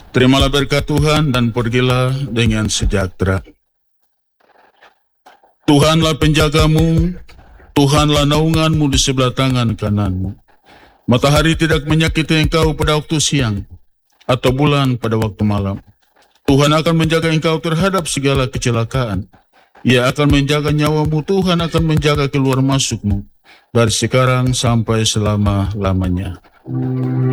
Terimalah berkat Tuhan dan pergilah dengan sejahtera. Tuhanlah penjagamu, Tuhanlah naunganmu di sebelah tangan kananmu. Matahari tidak menyakiti engkau pada waktu siang, atau bulan pada waktu malam. Tuhan akan menjaga engkau terhadap segala kecelakaan. Ia akan menjaga nyawamu, Tuhan akan menjaga keluar masukmu, dari sekarang sampai selama-lamanya.